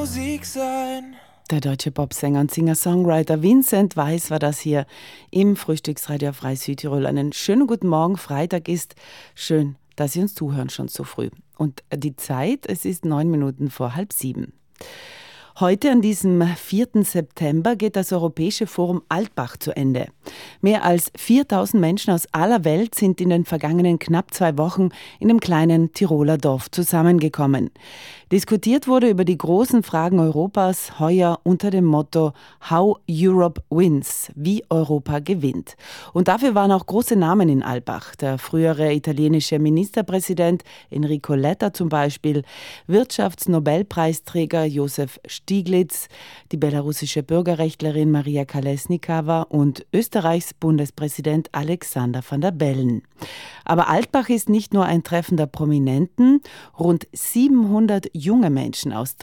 Musik sein. Der deutsche Popsänger und Singer-Songwriter Vincent Weiss war das hier im Frühstücksradio auf Rai Südtirol. Einen schönen guten Morgen, Freitag ist. Schön, dass Sie uns zuhören schon so früh. Und die Zeit, es ist 9 Minuten vor 6:30. Heute, an diesem 4. September, geht das Europäische Forum Altbach zu Ende. Mehr als 4.000 Menschen aus aller Welt sind in den vergangenen knapp 2 Wochen in dem kleinen Tiroler Dorf zusammengekommen. Diskutiert wurde über die großen Fragen Europas, heuer unter dem Motto How Europe Wins, wie Europa gewinnt. Und dafür waren auch große Namen in Altbach. Der frühere italienische Ministerpräsident Enrico Letta zum Beispiel, Wirtschaftsnobelpreisträger Josef Stiglitz, die belarussische Bürgerrechtlerin Maria Kolesnikava und Österreichs Bundespräsident Alexander Van der Bellen. Aber Altbach ist nicht nur ein Treffen der Prominenten. Rund 700 junge Menschen aus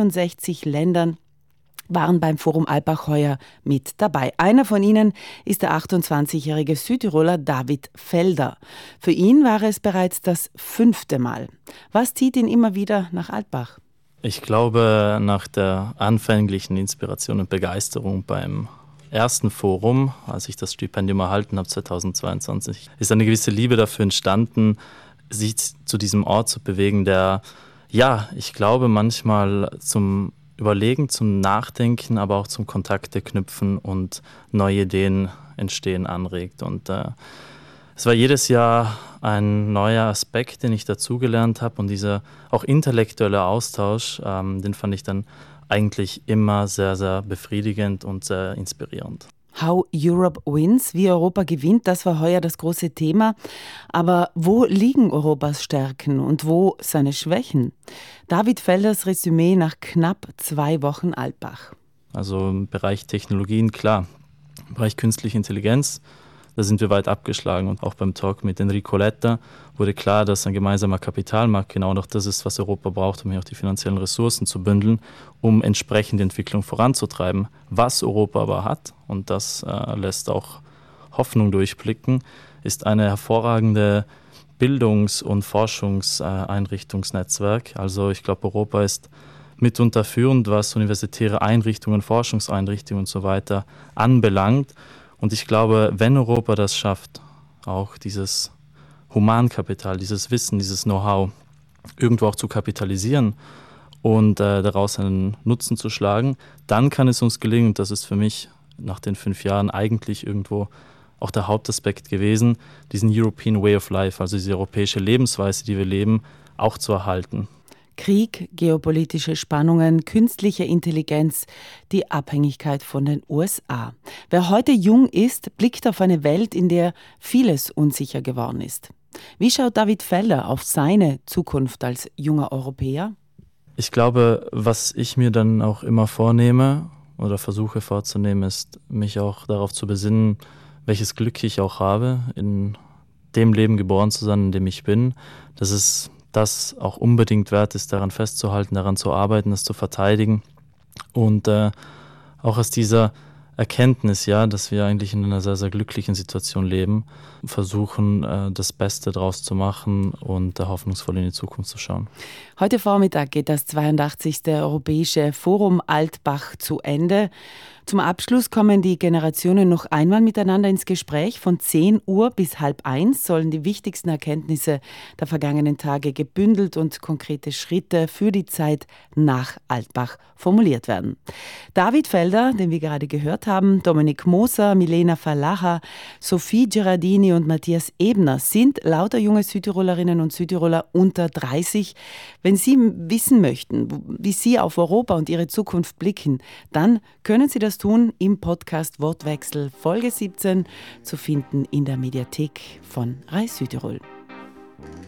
63 Ländern waren beim Forum Altbach heuer mit dabei. Einer von ihnen ist der 28-jährige Südtiroler David Felder. Für ihn war es bereits das 5. Mal. Was zieht ihn immer wieder nach Altbach? Ich glaube, nach der anfänglichen Inspiration und Begeisterung beim ersten Forum, als ich das Stipendium erhalten habe 2022, ist eine gewisse Liebe dafür entstanden, sich zu diesem Ort zu bewegen, der, ja, ich glaube, manchmal zum Überlegen, zum Nachdenken, aber auch zum Kontakte knüpfen und neue Ideen entstehen anregt. Und es war jedes Jahr ein neuer Aspekt, den ich dazugelernt habe, und dieser auch intellektuelle Austausch, den fand ich dann eigentlich immer sehr, sehr befriedigend und sehr inspirierend. How Europe Wins, wie Europa gewinnt, das war heuer das große Thema. Aber wo liegen Europas Stärken und wo seine Schwächen? David Felders Resümee nach knapp 2 Wochen Altbach. Also im Bereich Technologien, klar. Im Bereich künstliche Intelligenz, da sind wir weit abgeschlagen. Und auch beim Talk mit Enrico Letta wurde klar, dass ein gemeinsamer Kapitalmarkt genau noch das ist, was Europa braucht, um hier auch die finanziellen Ressourcen zu bündeln, um entsprechend die Entwicklung voranzutreiben. Was Europa aber hat, und das lässt auch Hoffnung durchblicken, ist eine hervorragende Bildungs- und Forschungseinrichtungsnetzwerk. Also ich glaube, Europa ist mitunter führend, was universitäre Einrichtungen, Forschungseinrichtungen und so weiter anbelangt. Und ich glaube, wenn Europa das schafft, auch dieses Humankapital, dieses Wissen, dieses Know-how irgendwo auch zu kapitalisieren und daraus einen Nutzen zu schlagen, dann kann es uns gelingen, und das ist für mich nach den 5 Jahren eigentlich irgendwo auch der Hauptaspekt gewesen, diesen European Way of Life, also diese europäische Lebensweise, die wir leben, auch zu erhalten. Krieg, geopolitische Spannungen, künstliche Intelligenz, die Abhängigkeit von den USA. Wer heute jung ist, blickt auf eine Welt, in der vieles unsicher geworden ist. Wie schaut David Felder auf seine Zukunft als junger Europäer? Ich glaube, was ich mir dann auch immer vornehme oder versuche vorzunehmen, ist, mich auch darauf zu besinnen, welches Glück ich auch habe, in dem Leben geboren zu sein, in dem ich bin. Dass es das auch unbedingt wert ist, daran festzuhalten, daran zu arbeiten, das zu verteidigen. Und auch aus dieser Erkenntnis, ja, dass wir eigentlich in einer sehr, sehr glücklichen Situation leben, versuchen, das Beste draus zu machen und hoffnungsvoll in die Zukunft zu schauen. Heute Vormittag geht das 82. Europäische Forum Altbach zu Ende. Zum Abschluss kommen die Generationen noch einmal miteinander ins Gespräch. Von 10 Uhr bis 12:30 sollen die wichtigsten Erkenntnisse der vergangenen Tage gebündelt und konkrete Schritte für die Zeit nach Altbach formuliert werden. David Felder, den wir gerade gehört haben, Dominik Moser, Milena Fallacher, Sophie Gerardini und Matthias Ebner sind lauter junge Südtirolerinnen und Südtiroler unter 30. Wenn Sie wissen möchten, wie Sie auf Europa und Ihre Zukunft blicken, dann können Sie das tun im Podcast Wortwechsel Folge 17, zu finden in der Mediathek von Rai Südtirol.